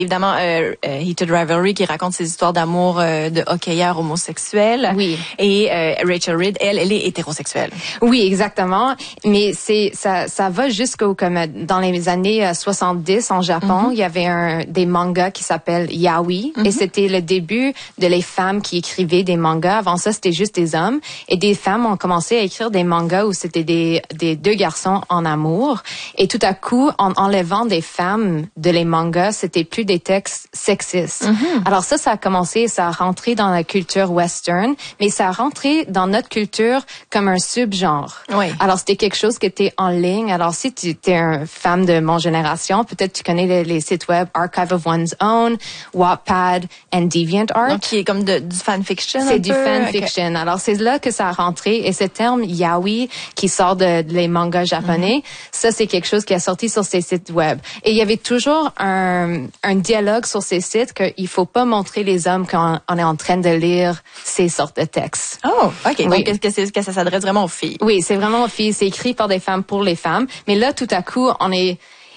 Évidemment, Heated Rivalry qui raconte ses histoires d'amour de hockeyeurs homosexuels. Oui. Et Rachel Reed, elle est hétérosexuelle. Oui, exactement. Mais ça va jusqu'au comme dans les années 70 en Japon, il y avait des mangas qui s'appellent yaoi et c'était le début de les femmes qui écrivaient des mangas. Avant ça, c'était juste des hommes et des femmes ont commencé à écrire des mangas où c'était des deux garçons en amour et tout à coup, en enlevant des femmes de les mangas, c'était plus des textes sexistes. Alors ça a commencé, ça a rentré dans la culture western, mais ça a rentré dans notre culture comme un subgenre. Oui. Alors c'était quelque chose qui était en ligne. Alors si tu es une femme de mon génération, peut-être tu connais les sites web Archive of One's Own, Wattpad and DeviantArt. Donc qui est comme du fanfiction. C'est du fanfiction. Okay. Alors c'est là que ça a rentré et ce terme yaoi qui sort de les mangas japonais, ça c'est quelque chose qui a sorti sur ces sites web. Et il y avait toujours un dialogue sur ces sites qu'il faut pas montrer les hommes quand on est en train de lire ces sortes de textes. Oh, OK. Oui. Donc, est-ce que ça s'adresse vraiment aux filles? Oui, c'est vraiment aux filles. C'est écrit par des femmes pour les femmes. Mais là, tout à coup, on est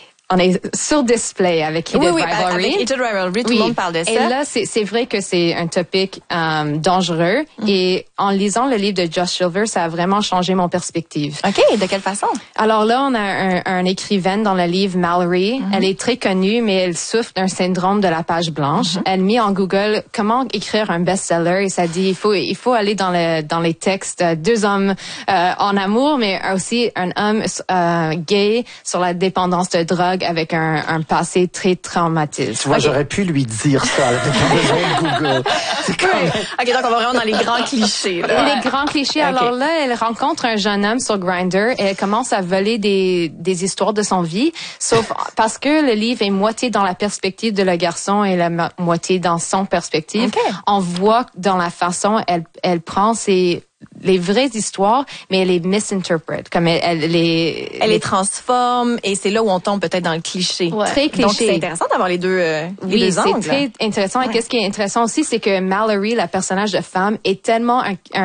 sur display avec Heated Rivalry. Avec Heated Rivalry, tout le monde parle de ça. Et là, c'est vrai que c'est un topic dangereux. Et en lisant le livre de Josh Silver, ça a vraiment changé mon perspective. OK, de quelle façon? Alors là, on a un écrivaine dans le livre, Mallory. Elle est très connue, mais elle souffre d'un syndrome de la page blanche. Elle met en Google comment écrire un best-seller et ça dit il faut aller dans les textes deux hommes en amour, mais aussi un homme gay sur la dépendance de drogue avec un passé très traumatisé. Tu vois, j'aurais pu lui dire ça avec un besoin de Google. C'est quand même... OK, donc on va vraiment dans les grands clichés. Là. Les grands clichés. Okay. Alors là, elle rencontre un jeune homme sur Grindr et elle commence à voler des histoires de son vie, sauf parce que le livre est moitié dans la perspective de le garçon et la moitié dans son perspective. Okay. On voit dans la façon elle prend les vraies histoires, mais elle les misinterprète, comme elle les transforme, et c'est là où on tombe peut-être dans le cliché. Ouais. Très cliché. Donc c'est intéressant d'avoir les deux oui, les deux angles. C'est très intéressant. Ouais. Et qu'est-ce qui est intéressant aussi, c'est que Mallory, la personnage de femme, est tellement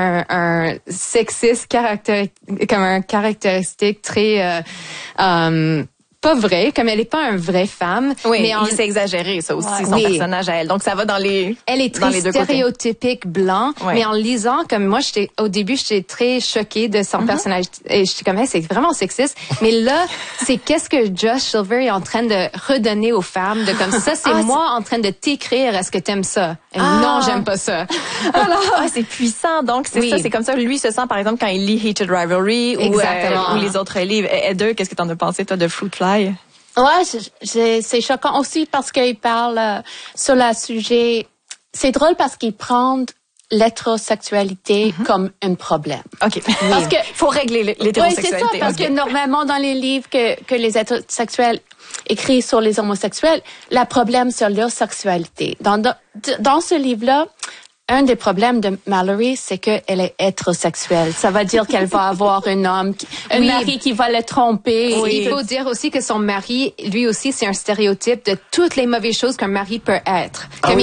un sexiste comme un caractéristique très pas vrai, comme elle est pas une vraie femme. Oui, mais c'est exagéré, ça aussi, son personnage à elle. Donc, ça va dans les Elle est très stéréotypique blanc, mais en lisant, comme moi, au début, j'étais très choquée de son personnage. Et j'étais comme, c'est vraiment sexiste. Mais là, c'est qu'est-ce que Josh Silver est en train de redonner aux femmes, de comme ça, c'est moi en train de t'écrire, est-ce que t'aimes ça? Et non, j'aime pas ça. Alors, c'est puissant. Donc, c'est ça, c'est comme ça. Lui se sent, par exemple, quand il lit Heated Rivalry ou les autres livres. Heather, qu'est-ce que t'en as pensé, toi, de Fruitfly? Ouais, c'est choquant aussi parce qu'il parle sur le sujet. C'est drôle parce qu'il prend l'hétérosexualité comme un problème. OK. Parce que faut régler l'hétérosexualité. Oui, c'est ça, parce que normalement, dans les livres que les hétérosexuels écrivent sur les homosexuels, le problème c'est leur sexualité. Dans ce livre-là, un des problèmes de Mallory, c'est qu'elle est hétérosexuelle. Ça veut dire qu'elle va avoir un mari qui va la tromper. Oui. Il faut dire aussi que son mari, lui aussi, c'est un stéréotype de toutes les mauvaises choses qu'un mari peut être. Comme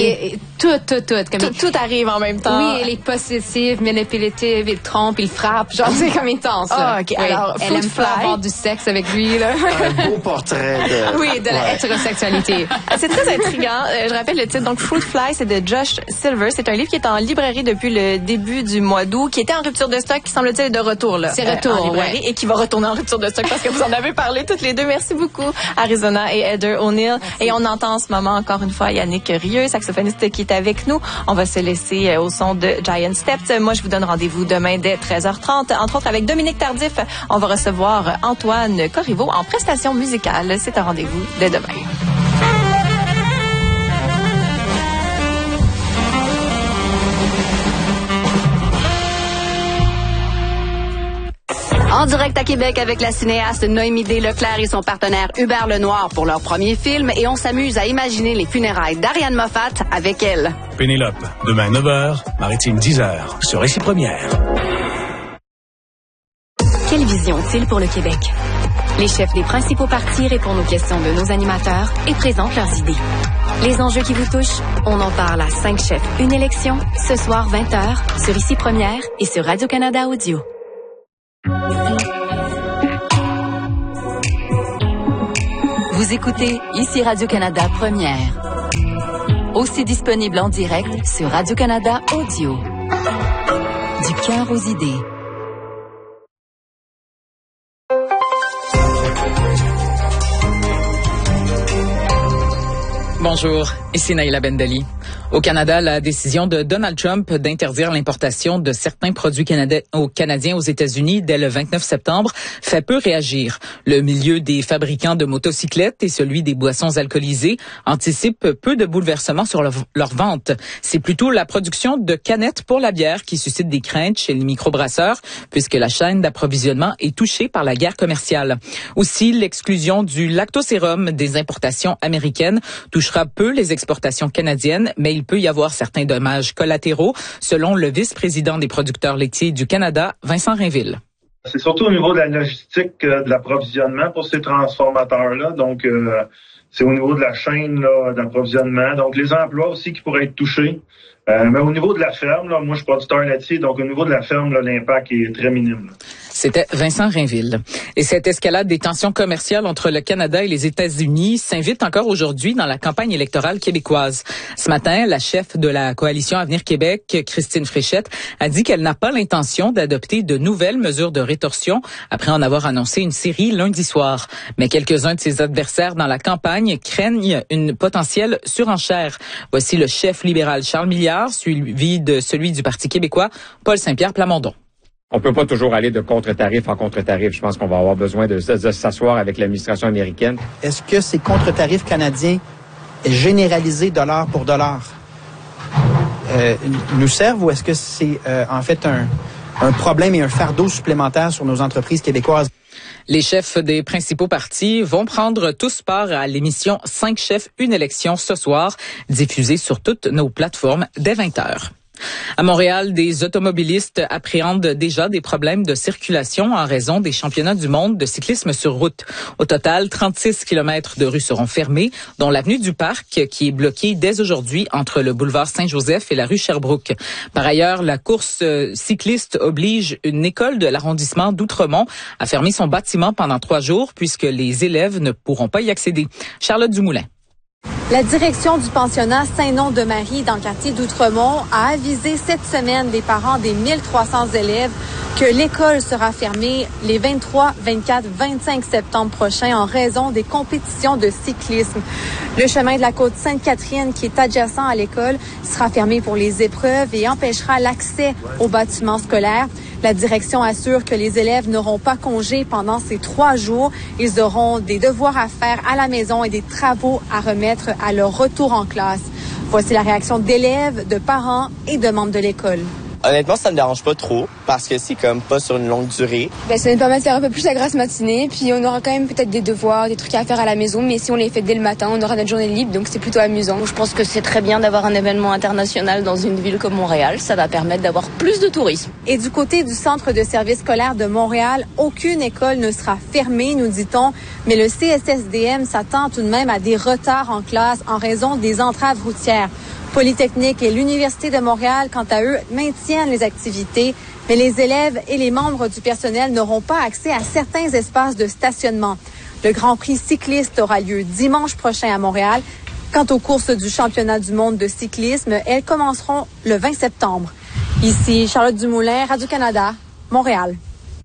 tout arrive en même temps. Oui, elle est possessive, manipulative, il trompe, il frappe. Genre, c'est comme intense. OK. Oui. Alors, elle aime pas avoir du sexe avec lui, là. Un beau portrait de la hétérosexualité. C'est très intriguant. Je rappelle le titre. Donc, Fruitfly, c'est de Josh Silver. C'est un livre qui est en librairie depuis le début du mois d'août, qui était en rupture de stock, qui semble-t-il est de retour là. C'est retour, en librairie, et qui va retourner en rupture de stock parce que vous en avez parlé toutes les deux. Merci beaucoup, Arizona et Heather O'Neill. Et on entend en ce moment encore une fois Yannick Rieu, saxophoniste qui est avec nous. On va se laisser au son de Giant Steps. Moi, je vous donne rendez-vous demain dès 13h30, entre autres avec Dominique Tardif. On va recevoir Antoine Corriveau en prestation musicale. C'est un rendez-vous dès demain. En direct à Québec avec la cinéaste Noémie Leclerc et son partenaire Hubert Lenoir pour leur premier film, et on s'amuse à imaginer les funérailles d'Ariane Moffat avec elle. Pénélope, demain 9h, Maritime 10h, sur Ici Première. Quelle vision ont-ils pour le Québec? Les chefs des principaux partis répondent aux questions de nos animateurs et présentent leurs idées. Les enjeux qui vous touchent, on en parle à 5 chefs, une élection, ce soir 20h, sur Ici Première et sur Radio-Canada Audio. Vous écoutez Ici Radio-Canada Première. Aussi disponible en direct sur Radio-Canada Audio. Du cœur aux idées. Bonjour, ici Naïla Bendali. Au Canada, la décision de Donald Trump d'interdire l'importation de certains produits canadiens aux États-Unis dès le 29 septembre fait peu réagir. Le milieu des fabricants de motocyclettes et celui des boissons alcoolisées anticipent peu de bouleversements sur leur vente. C'est plutôt la production de canettes pour la bière qui suscite des craintes chez les microbrasseurs, puisque la chaîne d'approvisionnement est touchée par la guerre commerciale. Aussi, l'exclusion du lactosérum des importations américaines touchera peu les exportations canadiennes, mais il peut y avoir certains dommages collatéraux, selon le vice-président des producteurs laitiers du Canada, Vincent Rainville. C'est surtout au niveau de la logistique de l'approvisionnement pour ces transformateurs-là. Donc, c'est au niveau de la chaîne là, d'approvisionnement. Donc, les emplois aussi qui pourraient être touchés. Mais au niveau de la ferme, là, moi, je suis producteur laitier, donc au niveau de la ferme, là, l'impact est très minime. C'était Vincent Rainville. Et cette escalade des tensions commerciales entre le Canada et les États-Unis s'invite encore aujourd'hui dans la campagne électorale québécoise. Ce matin, la chef de la coalition Avenir Québec, Christine Fréchette, a dit qu'elle n'a pas l'intention d'adopter de nouvelles mesures de rétorsion après en avoir annoncé une série lundi soir. Mais quelques-uns de ses adversaires dans la campagne craignent une potentielle surenchère. Voici le chef libéral Charles Milliard, suivi de celui du Parti québécois, Paul Saint-Pierre Plamondon. On peut pas toujours aller de contre-tarif en contre-tarif. Je pense qu'on va avoir besoin de s'asseoir avec l'administration américaine. Est-ce que ces contre-tarifs canadiens généralisés dollar pour dollar nous servent ou est-ce que c'est en fait un problème et un fardeau supplémentaire sur nos entreprises québécoises? Les chefs des principaux partis vont prendre tous part à l'émission 5 chefs, une élection ce soir, diffusée sur toutes nos plateformes dès 20h. À Montréal, des automobilistes appréhendent déjà des problèmes de circulation en raison des championnats du monde de cyclisme sur route. Au total, 36 kilomètres de rues seront fermés, dont l'avenue du Parc, qui est bloquée dès aujourd'hui entre le boulevard Saint-Joseph et la rue Sherbrooke. Par ailleurs, la course cycliste oblige une école de l'arrondissement d'Outremont à fermer son bâtiment pendant 3 jours puisque les élèves ne pourront pas y accéder. Charlotte Dumoulin. La direction du pensionnat Saint-Nom-de-Marie dans le quartier d'Outremont a avisé cette semaine les parents des 1300 élèves que l'école sera fermée les 23, 24, 25 septembre prochains en raison des compétitions de cyclisme. Le chemin de la côte Sainte-Catherine, qui est adjacent à l'école, sera fermé pour les épreuves et empêchera l'accès aux bâtiments scolaires. La direction assure que les élèves n'auront pas congé pendant ces 3 jours. Ils auront des devoirs à faire à la maison et des travaux à remettre à leur retour en classe. Voici la réaction d'élèves, de parents et de membres de l'école. Honnêtement, ça me dérange pas trop parce que c'est comme pas sur une longue durée. Ça nous permet de faire un peu plus la grasse matinée, puis on aura quand même peut-être des devoirs, des trucs à faire à la maison, mais si on les fait dès le matin, on aura notre journée libre, donc c'est plutôt amusant. Je pense que c'est très bien d'avoir un événement international dans une ville comme Montréal. Ça va permettre d'avoir plus de tourisme. Et du côté du Centre de services scolaires de Montréal, aucune école ne sera fermée, nous dit-on, mais le CSSDM s'attend tout de même à des retards en classe en raison des entraves routières. Polytechnique et l'Université de Montréal, quant à eux, maintiennent les activités, mais les élèves et les membres du personnel n'auront pas accès à certains espaces de stationnement. Le Grand Prix cycliste aura lieu dimanche prochain à Montréal. Quant aux courses du championnat du monde de cyclisme, elles commenceront le 20 septembre. Ici, Charlotte Dumoulin, Radio-Canada, Montréal.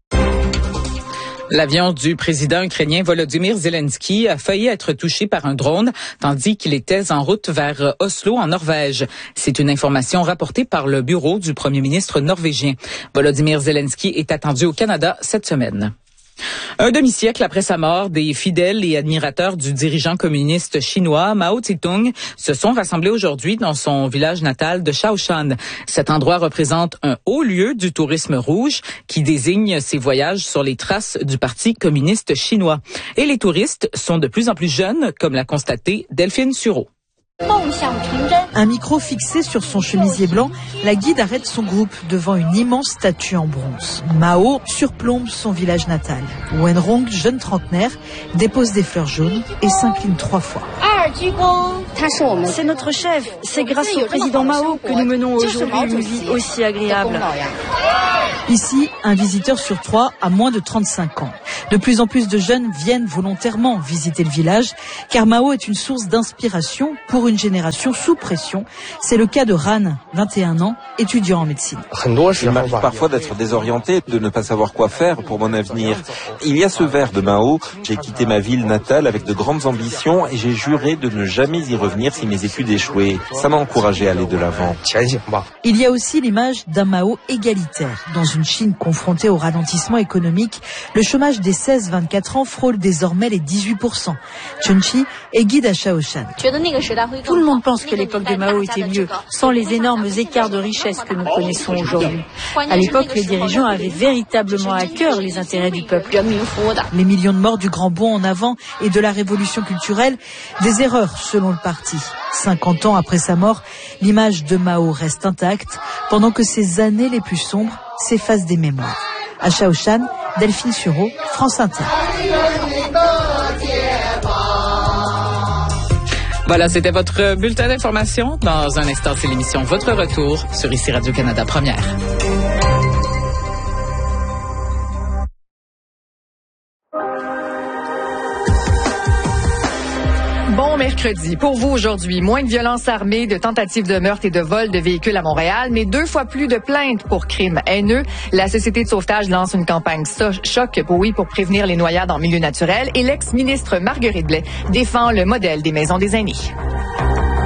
L'avion du président ukrainien Volodymyr Zelensky a failli être touché par un drone, tandis qu'il était en route vers Oslo, en Norvège. C'est une information rapportée par le bureau du premier ministre norvégien. Volodymyr Zelensky est attendu au Canada cette semaine. Un demi-siècle après sa mort, des fidèles et admirateurs du dirigeant communiste chinois Mao Tse-tung se sont rassemblés aujourd'hui dans son village natal de Shaoshan. Cet endroit représente un haut lieu du tourisme rouge qui désigne ses voyages sur les traces du Parti communiste chinois. Et les touristes sont de plus en plus jeunes, comme l'a constaté Delphine Sureau. Un micro fixé sur son chemisier blanc, la guide arrête son groupe devant une immense statue en bronze. Mao surplombe son village natal. Wenrong, jeune trentenaire, dépose des fleurs jaunes et s'incline 3 fois. C'est notre chef. C'est grâce au président Mao que nous menons aujourd'hui une vie aussi agréable. Ici, un visiteur sur 3 a moins de 35 ans. De plus en plus de jeunes viennent volontairement visiter le village, car Mao est une source d'inspiration pour une génération sous pression. C'est le cas de Ran, 21 ans, étudiant en médecine. Il m'arrive parfois d'être désorienté, de ne pas savoir quoi faire pour mon avenir. Il y a ce vers de Mao, j'ai quitté ma ville natale avec de grandes ambitions et j'ai juré de ne jamais y revenir si mes études échouaient. Ça m'a encouragé à aller de l'avant. Il y a aussi l'image d'un Mao égalitaire. Dans une Chine confrontée au ralentissement économique, le chômage des 16-24 ans frôle désormais les 18%. Chun-Chi est guide à Shaoshan. Tout le monde pense que l'époque de Mao était mieux, sans les énormes écarts de richesse que nous connaissons aujourd'hui. À l'époque, les dirigeants avaient véritablement à cœur les intérêts du peuple. Les millions de morts du grand bond en avant et de la révolution culturelle, des erreurs selon le parti. 50 ans après sa mort, l'image de Mao reste intacte, pendant que ses années les plus sombres s'effacent des mémoires. À Shaoshan, Delphine Sureau, France Inter. Voilà, c'était votre bulletin d'information. Dans un instant, c'est l'émission Votre Retour sur ici Radio-Canada Première. Bon mercredi. Pour vous aujourd'hui, moins de violences armées, de tentatives de meurtre et de vol de véhicules à Montréal, mais 2 fois plus de plaintes pour crimes haineux. La Société de sauvetage lance une campagne choc pour prévenir les noyades en milieu naturel et l'ex-ministre Marguerite Blais défend le modèle des maisons des aînés.